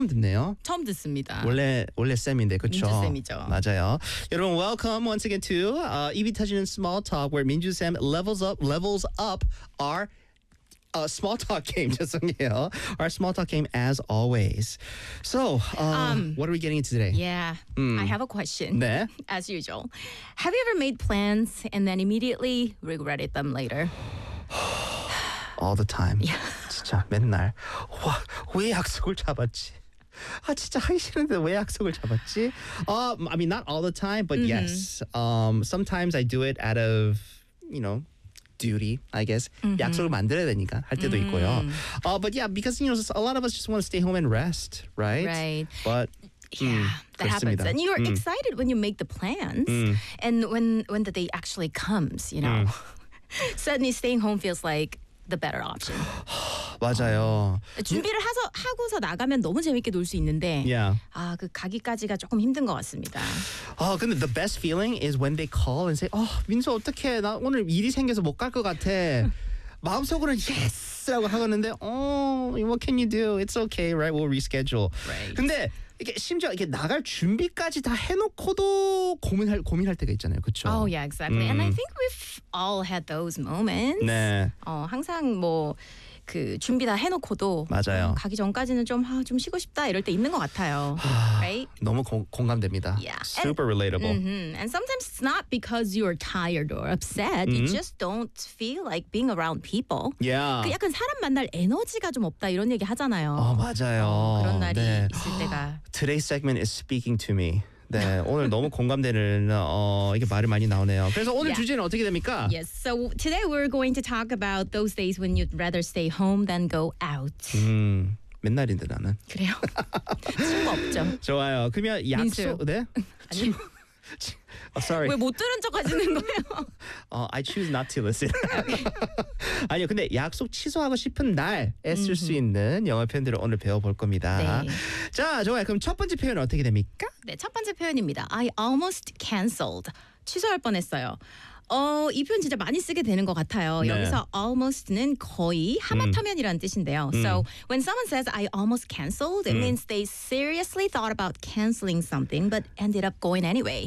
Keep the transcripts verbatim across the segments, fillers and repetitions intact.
듣네요. 처음 듣습니다. 원래 원래 쌤인데 그렇죠. 민주 쌤이죠. 맞아요. 여러분 welcome once again to uh, 입이 터지는 small talk where 민주 쌤 levels up levels up our uh, small talk game. 죄송해요. Our small talk game as always. So, uh, Um, what are we getting into today? Yeah, I have a question. 네. As usual, have you ever made plans and then immediately regretted them later? All the time. 진짜 맨날 와, 왜 약속을 잡았지? 아 진짜 하기 싫은데 왜 약속을 잡았지? Uh, I mean not all the time, but Mm-hmm. yes. Um, sometimes I do it out of, you know, duty, I guess. Mm-hmm. 약속을 만들어야 되니까 할 때도 있고요. Uh, but yeah, because you know a lot of us just want to stay home and rest, right? Right. But Yeah, that happens. 그렇습니다. And you're 음. excited when you make the plans, and when when the day actually comes, you know, suddenly staying home feels like the better option. 맞아요. 준비를 하서 하고서 나가면 너무 재밌게 놀 수 있는데, Yeah. 아, 그 가기까지가 조금 힘든 것 같습니다. 어 근데 the best feeling is when they call and say, 어 민수 어떡해 나 오늘 일이 생겨서 못 갈 것 같아. 마음속으로는 yes라고 하겠는데, 어 what can you do? It's okay, right? We'll reschedule. Right. 근데 이게 심지어 이게 나갈 준비까지 다 해놓고도 고민할 고민할 때가 있잖아요, 그렇죠? Oh yeah, exactly. And I think we've all had those moments. 네. 어, 항상 뭐 그 준비 다 해놓고도 맞아요. 어, 가기 전까지는 좀, 아, 좀 쉬고 싶다 이럴 때 있는 것 같아요. Right? 너무 공, 공감됩니다. Yeah. Super relatable. Mhm. And sometimes it's not because you're tired or upset. You just don't feel like being around people. Yeah. 그 약간 사람 만날 에너지가 좀 없다 이런 얘기 하잖아요. 어 맞아요. 그런 날이 네. 있을 때가. Today's segment is speaking to me. 네, 오늘 너무 공감되는 어 이게 말이 많이 나오네요. 그래서 오늘 Yeah. 주제는 어떻게 됩니까? Yes. So today we're going to talk about those days when you'd rather stay home than go out. 음, 맨날인데 나는. 그래요? 친구 없죠? 좋아요. 그러면 민수. 약속 네? 아니, 어, sorry. 왜 못 들은 척 하시는 거예요? 어, I choose not to listen. 아니요, 근데 약속 취소하고 싶은 날에 쓸 수 있는 영어 표현들을 오늘 배워볼 겁니다. 네. 자, 좋아요. 그럼 첫 번째 표현은 어떻게 됩니까? 네, 첫 번째 표현입니다. I almost canceled. 취소할 뻔했어요. 어, 이 표현 진짜 많이 쓰게 되는 것 같아요. 네. 여기서 almost는 거의 하마터면이라는 뜻인데요. So when someone says I almost canceled, it means they seriously thought about canceling something but ended up going anyway.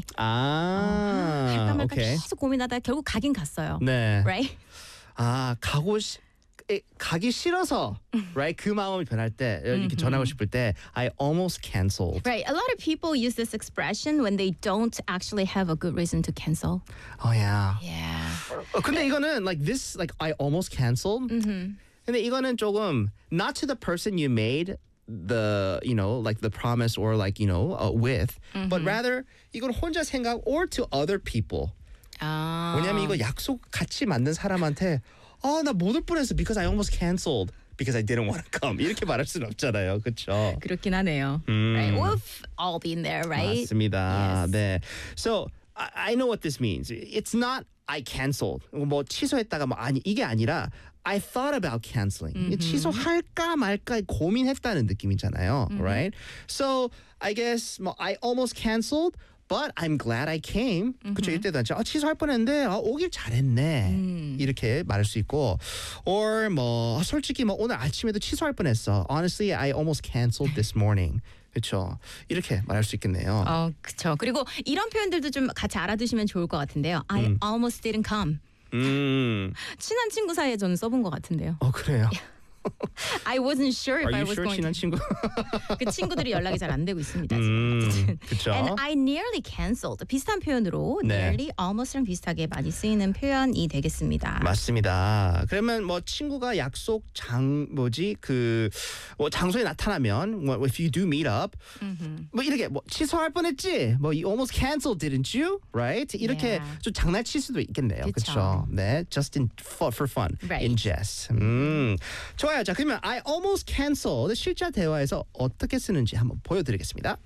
아, 할까 말까 오케이. 계속 고민하다가 결국 가긴 갔어요. 네. Right? 아, 가고 시, 에, 가기 싫어서, right? 그 마음이 변할 때, 이렇게 전하고 싶을 때, I almost canceled. Right. A lot of people use this expression when they don't actually have a good reason to cancel. Oh yeah. Yeah. 어, 근데 이거는 like this, like I almost canceled. 근데 이거는 조금 not to the person you made the, you know, like the promise or like, you know, uh, with, but rather 이건 혼자 생각 or to other people. 아. 왜냐면 이거 약속 같이 만든 사람한테 아, 나 못 올 뻔했어 because I almost canceled because I didn't want to come. 이렇게 말할 수는 없잖아요. 그렇죠? 그렇긴 하네요. Right? We've all been there, right? 맞습니다. Yes. 네. So I, I know what this means. It's not I canceled. 뭐 취소했다가 뭐 아니 이게 아니라 I thought about canceling. 취소할까 말까 고민했다는 느낌이잖아요. Right? So I guess 뭐 I almost canceled. But I'm glad I came. 그쵸, 이때도 아, 취소할 뻔했는데 아, 오길 잘했네. 이렇게 말할 수 있고, or 뭐 솔직히 뭐 오늘 아침에도 취소할 뻔했어. Honestly, I almost canceled this morning. 그렇죠. 이렇게 말할 수 있겠네요. 어, 그렇죠. 그리고 이런 표현들도 좀 같이 알아두시면 좋을 것 같은데요. I almost didn't come. 음, 친한 친구 사이에 저는 써본 것 같은데요. 어 그래요. I wasn't sure if Are I you was sure going 친한 to. 친구? 그 친구들이 연락이 잘 안 되고 있습니다. 음, 지금. 그렇죠. And I nearly canceled. 비슷한 표현으로 네. nearly, almost랑 비슷하게 많이 쓰이는 표현이 되겠습니다. 맞습니다. 그러면 뭐 친구가 약속 장 뭐지 그 뭐 장소에 나타나면 뭐 if you do meet up 뭐 이렇게 뭐 취소할 뻔했지 뭐 you almost canceled didn't you right 이렇게 Yeah. 좀 장난칠 수도 있겠네요. 그쵸. 그렇죠. 네, just in for, for fun, Right. in jest. 음, 좋아요. 자 그러면 I almost canceled 실제 대화에서 어떻게 쓰는지 한번 보여드리겠습니다.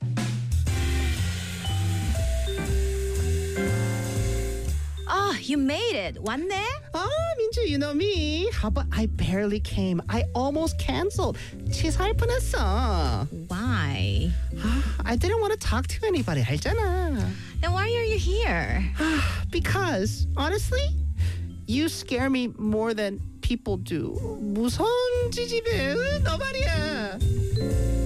Oh, you made it. 왔네? 아, 민주, you know me. How about I barely came. I almost canceled. 취소할 뻔했어. Why? I didn't want to talk to anybody. 알잖아. Then why are you here? Because, honestly, you scare me more than people do. 무서운 지집애, 너 말이야.